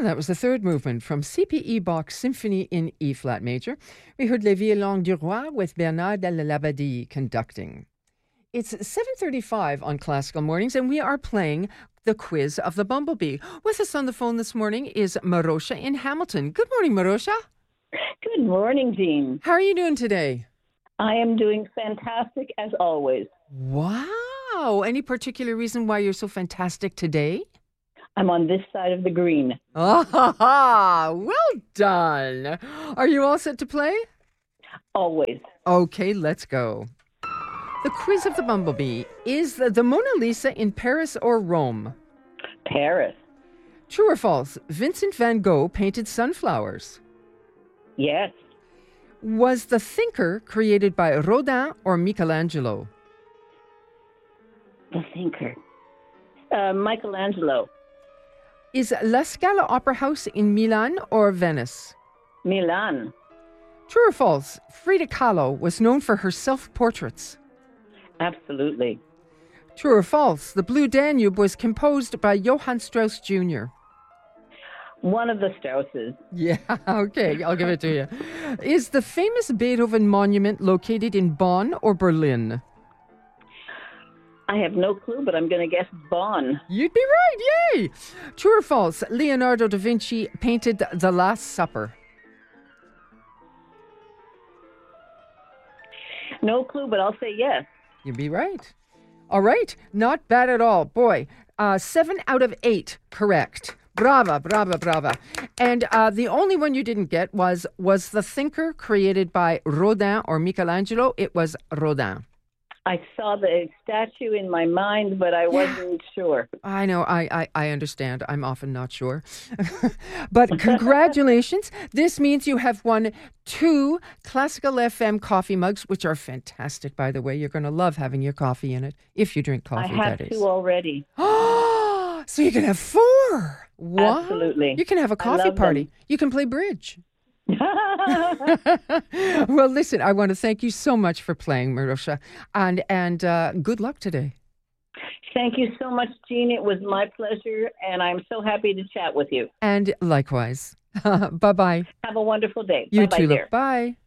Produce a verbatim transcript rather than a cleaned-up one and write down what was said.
That was the third movement from C P E Bach's Symphony in E-flat major. We heard Les Violons du Roi with Bernard de Labadie conducting. It's seven thirty-five on Classical Mornings, and we are playing the quiz of the Bumblebee. With us on the phone this morning is Marosha in Hamilton. Good morning, Marosha. Good morning, Jean. How are you doing today? I am doing fantastic as always. Wow. Any particular reason why you're so fantastic today? I'm on this side of the green. Ah, well done. Are you all set to play? Always. Okay, let's go. The quiz of the Bumblebee. Is the, the Mona Lisa in Paris or Rome? Paris. True or false? Vincent van Gogh painted sunflowers. Yes. Was the Thinker created by Rodin or Michelangelo? The Thinker. Uh, Michelangelo. Is La Scala Opera House in Milan or Venice? Milan. True or false? Frida Kahlo was known for her self-portraits. Absolutely. True or false? The Blue Danube was composed by Johann Strauss Junior One of the Strausses. Yeah, okay, I'll give it to you. Is the famous Beethoven monument located in Bonn or Berlin? I have no clue, but I'm going to guess Bonn. You'd be right, yay! True or false? Leonardo da Vinci painted The Last Supper. No clue, but I'll say yes. You'd be right. All right, not bad at all. Boy, uh, seven out of eight correct. Brava, brava, brava. And uh, the only one you didn't get was, was the Thinker created by Rodin or Michelangelo? It was Rodin. I saw the statue in my mind, but I wasn't sure. I know, I, I, I understand. I'm often not sure. But congratulations. This means you have won two Classical F M coffee mugs, which are fantastic, by the way. You're going to love having your coffee in it, if you drink coffee, I have that two is. already. Oh, so you can have four. Wow. Absolutely. You can have a coffee party. Them. You can play bridge. Well, listen, I want to thank you so much for playing, Marosha, and and uh, good luck today. Thank you so much, Jean. It was my pleasure, and I'm so happy to chat with you. And likewise. Bye-bye. Have a wonderful day. You Bye-bye, too. dear. Bye.